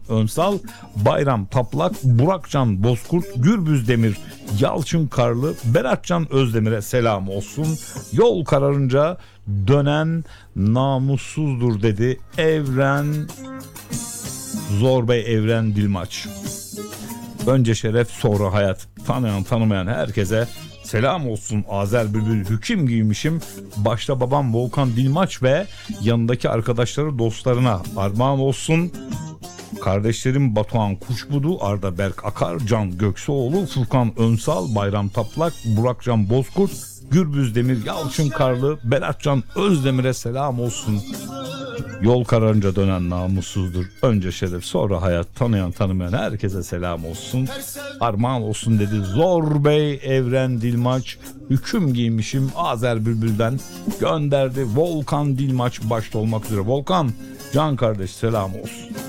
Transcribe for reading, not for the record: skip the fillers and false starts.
Önsal, Bayram Taplak, Burakcan Bozkurt, Gürbüz Demir, Yalçın Karlı, Beratcan Özdemir'e selam olsun. Yol kararınca dönen namussuzdur dedi Zorbay Evren Dilmaç. Önce şeref sonra hayat. Tanıyan tanımayan herkese selam olsun. Azer Bülbül hüküm giymişim. Başta babam Volkan Dilmaç ve yanındaki arkadaşları, dostlarına armağan olsun. Kardeşlerim Batuhan Kuşbudu, Arda Berk Akar, Can Göksuoğlu, Furkan Önsal, Bayram Taplak, Burakcan Bozkurt, Gürbüz Demir, Yalçın Karlı, Beratcan Özdemir'e selam olsun. Yol kararınca dönen namussuzdur. Önce şeref sonra hayat. Tanıyan tanımayan herkese selam olsun. Armağan olsun dedi Zorbay Evren Dilmaç. Hüküm giymişim Azer Bülbül'den gönderdi. Volkan Dilmaç başta olmak üzere. Volkan, can kardeş selam olsun.